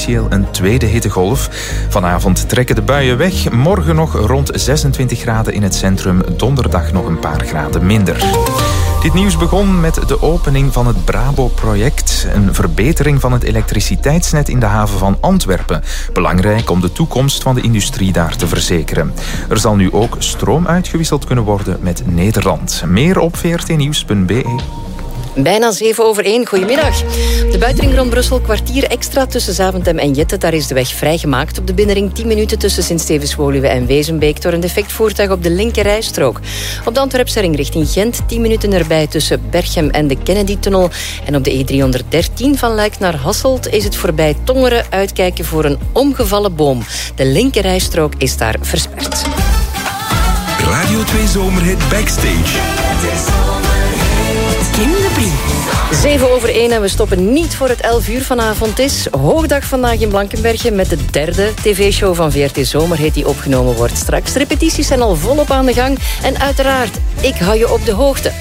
officieel een tweede hittegolf. Vanavond trekken de buien weg. Morgen nog rond 26 graden in het centrum. Donderdag nog een paar graden minder. Dit nieuws begon met de opening van het Brabo-project. Een verbetering van het elektriciteitsnet in de haven van Antwerpen. Belangrijk om de toekomst van de industrie daar te verzekeren. Er zal nu ook stroom uitgewisseld kunnen worden met Nederland. Meer op vrtnieuws.be. Bijna 7:07. Goedemiddag. De buitenring rond Brussel, kwartier extra tussen Zaventem en Jette. Daar is de weg vrijgemaakt. Op de binnenring 10 minuten tussen Sint-Stevens-Woluwe en Wezenbeek door een defect voertuig op de linker rijstrook. Op de Antwerpse ring richting Gent 10 minuten erbij tussen Berchem en de Kennedy-tunnel. En op de E313 van Luik naar Hasselt is het voorbij Tongeren uitkijken voor een omgevallen boom. De linker rijstrook is daar versperd. Radio 2 Zomerhit Backstage. Kim de Brie. 7:01 en we stoppen niet voor het 11 uur vanavond. Het is hoogdag vandaag in Blankenberge met de derde tv-show van VRT Zomerhit die opgenomen wordt straks. De repetities zijn al volop aan de gang en uiteraard, ik hou je op de hoogte